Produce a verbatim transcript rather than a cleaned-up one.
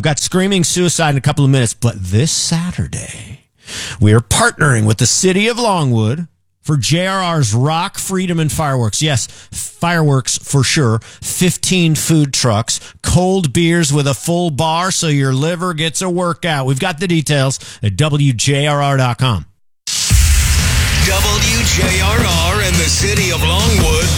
got Screaming Suicide in a couple of minutes, but this Saturday, we are partnering with the city of Longwood for J R R's Rock, Freedom, and Fireworks. Yes, fireworks for sure. fifteen food trucks, cold beers with a full bar so your liver gets a workout. We've got the details at W J R R dot com. W J R R and the city of Longwood